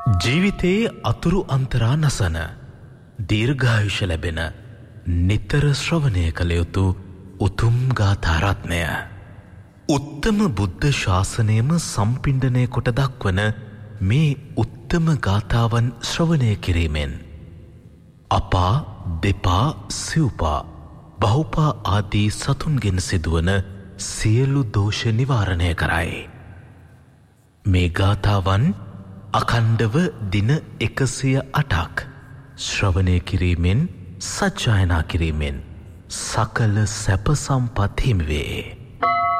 ජීවිතයේ අතුරු අන්තරා නසන දීර්ඝායුෂ ලැබෙන නිතර ශ්‍රවණය කළ යුතු උතුම් ගාථාරත්නය උත්තම බුද්ධ ශාසනයම සම්පිණ්ඩනය කොට දක්වන මේ උත්තම ගාථාවන් ශ්‍රවණය කිරීමෙන් අපා දෙපා සිව්පා බහුපා ආදී සතුන්ගෙන් සිදුවන සියලු දෝෂ නිවාරණය කරයි. මේ ගාථාවන් අඛණ්ඩව දින 108ක් ශ්‍රවණය කිරීමෙන් සජ්ජායනා කිරීමෙන් සකල සැප සම්පත් හිමි වේ.